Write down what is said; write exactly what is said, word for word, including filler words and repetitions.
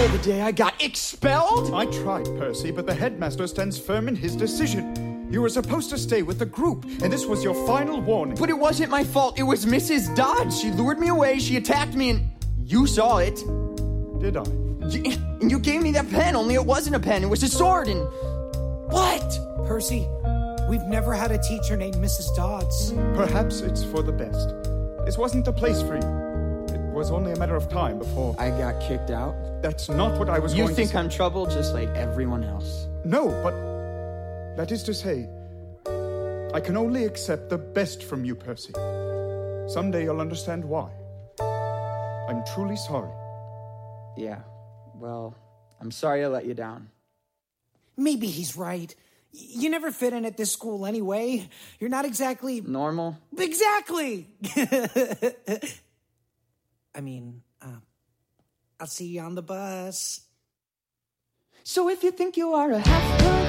the day I got expelled? I tried, Percy, but the headmaster stands firm in his decision. You were supposed to stay with the group, and this was your final warning. But it wasn't my fault. It was Missus Dodge. She lured me away, she attacked me, and you saw it. Did I? You, and you gave me that pen, only it wasn't a pen. It was a sword, and... What? Percy, we've never had a teacher named Missus Dodds. Perhaps it's for the best. This wasn't the place for you. It was only a matter of time before... I got kicked out? That's not what I was you going to say. You think I'm trouble just like everyone else? No, but... That is to say, I can only accept the best from you, Percy. Someday you'll understand why. I'm truly sorry. Yeah, well, I'm sorry I let you down. Maybe he's right. You never fit in at this school anyway. You're not exactly... Normal? Exactly! I mean, uh, I'll see you on the bus. So if you think you are a half-blood